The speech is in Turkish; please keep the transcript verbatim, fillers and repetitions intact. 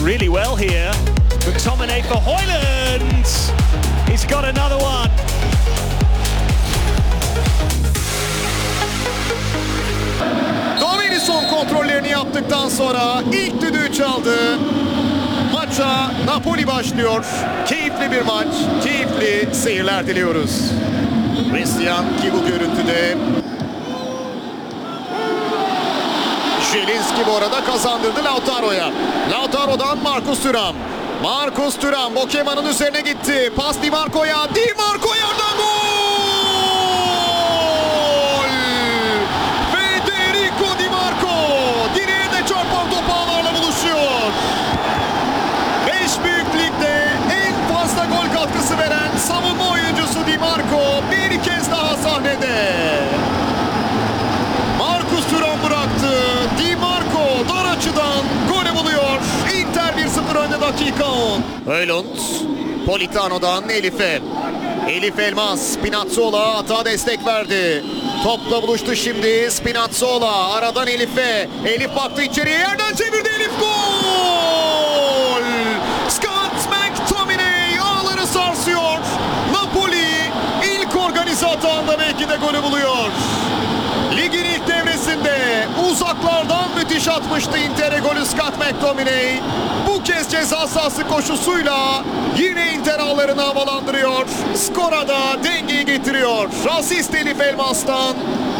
really well here. McTominay for Højlund. He's got another one. Davinson kontrollerini yaptıktan sonra ilk düdüğü çaldı. Maça Napoli başlıyor. Keyifli bir maç, keyifli seyirler diliyoruz. Christian ki bu görüntüde. Jelinski bu arada kazandırdı Lautaro'ya. Lautaro'dan Marcus Thuram. Marcus Thuram Bokema'nın üzerine gitti. Pas Di Marco'ya. Di Marco yerden gol! Federico Di Marco direğe de çarpan top ağlarla buluşuyor. Beş büyük ligde en fazla gol katkısı veren savunma oyuncusu Di Marco bir kez daha sahnede. Marcus Thuram bıraktı. Di Marco dar açıdan golü buluyor. Inter bir sıfır önde dakika on. Højlund Politano'dan Elif'e. Elif Elmas Spinazzola hata destek verdi. Topla buluştu şimdi Spinazzola. Aradan Elif'e. Elif baktı içeriye, yerden çevirdi Elif, gol! Scott McTominay ağları sarsıyor. Napoli ilk organize hatağında belki de golü buluyor. Ligin ilk devresinde uzaklardan müthiş atmıştı Inter'e golü Scott McTominay. Bu kez ceza sahası koşusuyla yine Inter ağlarını havalandırıyor. Skora da dengeyi getiriyor. Asist Elif Elmas'tan.